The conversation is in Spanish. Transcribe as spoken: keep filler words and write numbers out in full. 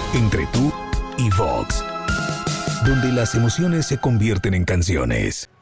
Entre tú y Vox, donde las emociones se convierten en canciones.